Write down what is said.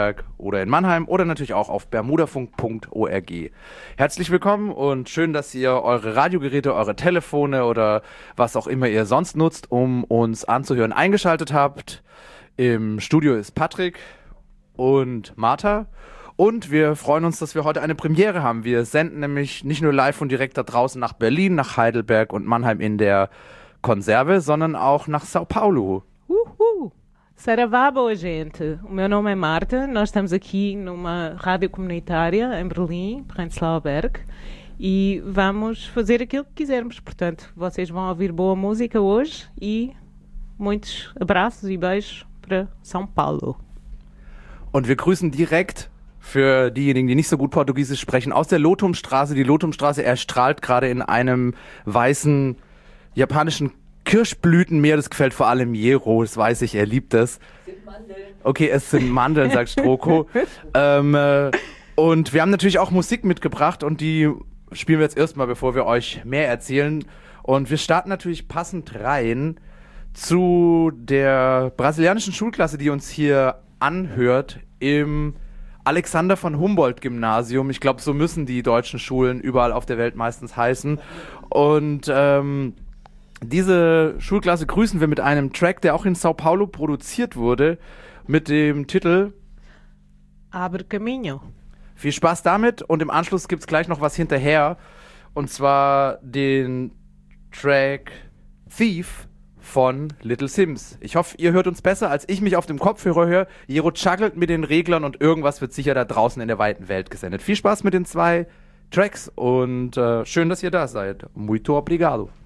oder in Mannheim oder natürlich auch auf bermudafunk.org. Herzlich willkommen und schön, dass ihr eure Radiogeräte, eure Telefone oder was auch immer ihr sonst nutzt, um uns anzuhören, eingeschaltet habt. Im Studio ist Patrick und Martha und wir freuen uns, dass wir heute eine Premiere haben. Wir senden nämlich nicht nur live und direkt da draußen nach Berlin, nach Heidelberg und Mannheim in der Konserve, sondern auch nach São Paulo. Saravá, boa gente. O meu nome é Marta, nós estamos aqui numa rádio comunitária em Berlim, Prenzlauer Berg, e vamos fazer aquilo que quisermos. Portanto, vocês vão ouvir boa música hoje e muitos abraços e beijos para São Paulo. Und wir grüßen direkt für diejenigen, die nicht so gut Portugiesisch sprechen, aus der Lotumstraße. Die Lotumstraße erstrahlt gerade in einem weißen japanischen Kirschblütenmeer. Das gefällt vor allem Jero, das weiß ich, er liebt das. Sind Mandeln. Okay, es sind Mandeln, sagt Stroko. Und wir haben natürlich auch Musik mitgebracht und die spielen wir jetzt erstmal, bevor wir euch mehr erzählen. Und wir starten natürlich passend rein zu der brasilianischen Schulklasse, die uns hier anhört im Alexander von Humboldt Gymnasium. Ich glaube, so müssen die deutschen Schulen überall auf der Welt meistens heißen. Und diese Schulklasse grüßen wir mit einem Track, der auch in São Paulo produziert wurde, mit dem Titel Abre caminho. Viel Spaß damit und im Anschluss gibt es gleich noch was hinterher, und zwar den Track Thief von Little Sims. Ich hoffe, ihr hört uns besser, als ich mich auf dem Kopfhörer höre. Jero juggelt mit den Reglern und irgendwas wird sicher da draußen in der weiten Welt gesendet. Viel Spaß mit den zwei Tracks und schön, dass ihr da seid. Muito obrigado.